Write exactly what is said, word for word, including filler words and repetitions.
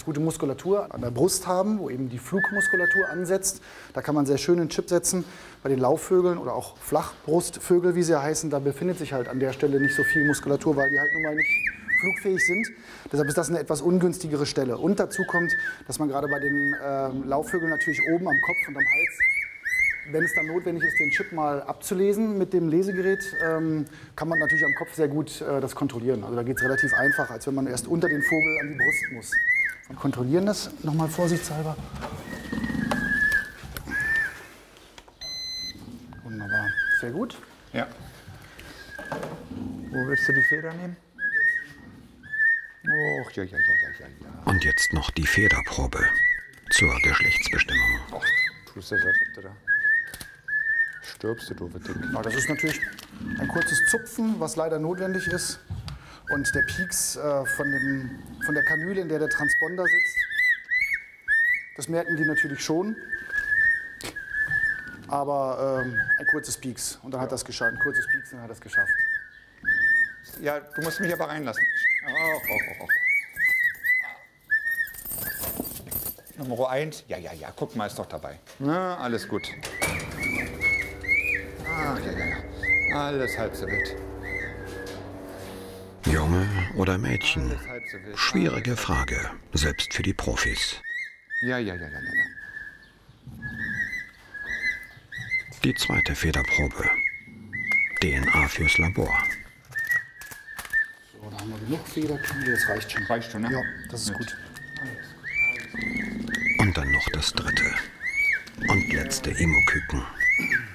gute Muskulatur an der Brust haben, wo eben die Flugmuskulatur ansetzt. Da kann man sehr schön einen Chip setzen. Bei den Laufvögeln oder auch Flachbrustvögel, wie sie ja heißen, da befindet sich halt an der Stelle nicht so viel Muskulatur, weil die halt nun mal nicht flugfähig sind. Deshalb ist das eine etwas ungünstigere Stelle. Und dazu kommt, dass man gerade bei den äh, Laufvögeln natürlich oben am Kopf und am Hals, wenn es dann notwendig ist, den Chip mal abzulesen mit dem Lesegerät, ähm, kann man natürlich am Kopf sehr gut äh, das kontrollieren. Also da geht es relativ einfach, als wenn man erst unter den Vogel an die Brust muss. Wir kontrollieren das nochmal vorsichtshalber. Wunderbar. Sehr gut. Ja. Wo willst du die Feder nehmen? Och, ja, ja, ja, ja, ja. Und jetzt noch die Federprobe zur Geschlechtsbestimmung. Och, tust du das, als ob du da stirbst, du doofe Ding. Ja, das ist natürlich ein kurzes Zupfen, was leider notwendig ist. Und der Pieks äh, von, dem, von der Kanüle, in der der Transponder sitzt, das merken die natürlich schon. Aber ähm, ein kurzes Pieks und dann hat das geschafft. Ein kurzes Pieks und dann hat das geschafft. Ja, du musst mich aber reinlassen. Oh, oh, oh, oh. Nummer eins. Ja, ja, ja. Guck mal, ist doch dabei. Na, alles gut. Ach, ja, ja, ja. Alles halb so wild. Junge oder Mädchen? Alles halb so wild. Schwierige Frage, selbst für die Profis. Ja, ja, ja, ja, ja, ja. Die zweite Federprobe. D N A fürs Labor. So, da haben wir genug Federkühle, das reicht schon. Reicht schon, ne? Ja, das ist Mit. gut. Und dann noch das dritte und letzte Imoküken.